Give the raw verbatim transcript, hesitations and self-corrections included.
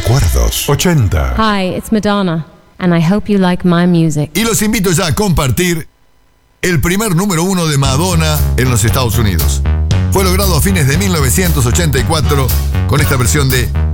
Recuerdos ochenta. Hi, it's Madonna, and I hope you like my music. Y los invito ya a compartir el primer número uno de Madonna en los Estados Unidos. Fue logrado a fines de mil novecientos ochenta y cuatro con esta versión de